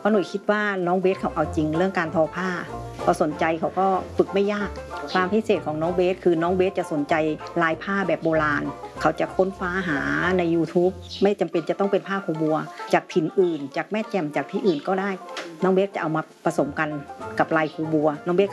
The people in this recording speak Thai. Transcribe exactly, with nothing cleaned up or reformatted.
ราะหนูคิดว่าน้องเบสเขาเอาจริงเรื่องการทอผ้าพอสนใจเขาก็ฝึกไม่ยากความพิเศษของน้องเบสคือน้องเบสจะสนใจลายผ้าแบบโบราณเขาจะค้นฟ้าหาใน YouTube ไม่จำเป็นจะต้องเป็นผ้าครูบัวจากถิ่นอื่นจากแม่แจ่มจากที่อื่นก็ได้น้องเบสจะเอามาผสมกันกับลายครูบัวน้องเบส